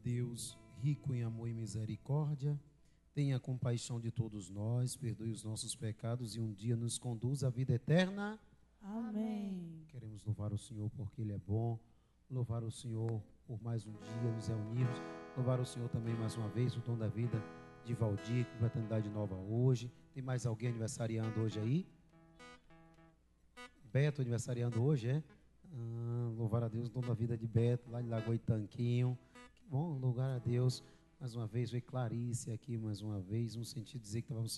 Deus, rico em amor e misericórdia, tenha compaixão de todos nós, perdoe os nossos pecados e um dia nos conduza à vida eterna. Amém. Queremos louvar o Senhor porque Ele é bom, louvar o Senhor por mais um dia nos reunirmos, louvar o Senhor também mais uma vez, o dom da vida de Valdir, com fraternidade nova hoje. Tem mais alguém aniversariando hoje aí? Beto aniversariando hoje, é? Louvar a Deus, o dom da vida de Beto, lá de Lagoa Itanquinho. Que bom, louvar a Deus. Mais uma vez, ver Clarice aqui, mais uma vez, no sentido de dizer que estávamos